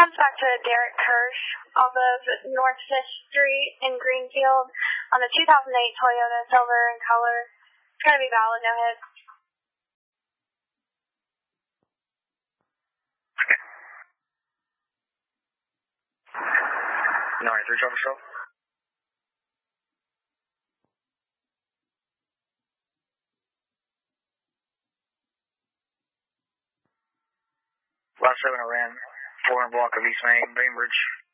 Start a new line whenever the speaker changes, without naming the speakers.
Comes back to Derek Kirsch off of North 5th Street in Greenfield on the 2008 Toyota, silver in color. It's going to be valid, no hits.
Okay. 93 Trevor Show. Lot 7 ran 4 block of East Main, Bainbridge.